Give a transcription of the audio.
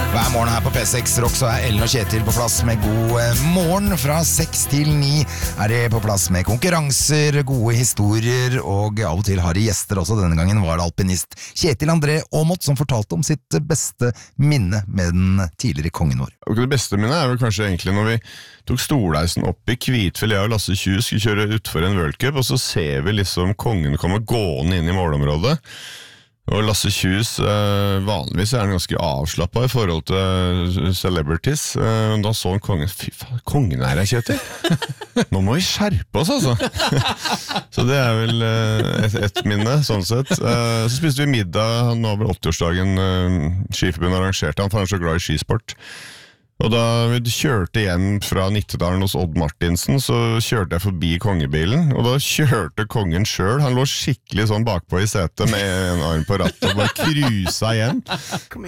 Hver morgen her på P6 Rock så Ellen og Kjetil på plass med god morgen. Fra 6 til 9 de på plass med konkurranser, gode historier, og av og til har de gjester også. Denne gangen var det alpinist Kjetil André Aamodt som fortalte om sitt beste minne med den tidligere kongen vår. Det beste minnet vel kanskje egentlig når vi tok Storleisen opp i Kvitfjell, jeg og Lasse Kjus skulle kjøre utfor en World Cup, og så ser vi liksom kongen komme gående inn i målområdet. Og Lasse Kjus, vanligvis han ganske avslappet i forhold til celebrities. Da så han kongen, fy faen, kongen her Kjetil. Nå må vi skjerpe oss, altså. Så det vel et minne, sånn sett. Så spiste vi middag, nå var vel 80-årsdagen Skiforbundet arrangerte han, for han så glad i skisport. Og da vi kjørte hjem fra Nittedalen hos Odd Martinsen, så kjørte jeg forbi kongebilen, og da kjørte kongen selv. Han lå skikkelig sånn bakpå i setet med en arm på rattet og bare cruisa hjem.